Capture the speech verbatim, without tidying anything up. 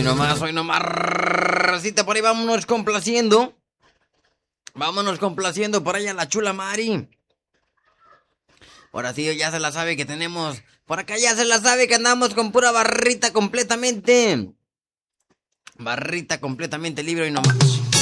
Hoy nomás, hoy nomás. Racita, por ahí vámonos complaciendo. Vámonos complaciendo por allá la chula Mari. Ahora sí, ya se la sabe que tenemos. Por acá ya se la sabe que andamos con pura barrita completamente. Barrita completamente libre y nomás.